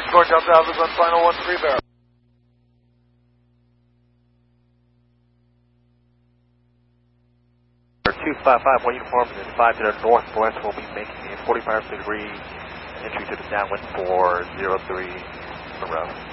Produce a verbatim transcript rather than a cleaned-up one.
Georgetown South is on final one three barrel. two five five, one uniform, and five to the northwest will be making a forty-five degree entry to the downwind for zero three Monroe.